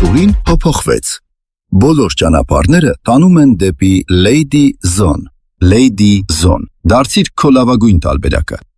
ճանապարհորդուհին փոփոխվեց։ Բոլոր ճանապարհները տանում են դեպի Lady Zone։ Lady Zone։ Դարձիր քո լավագույն տարբերակը։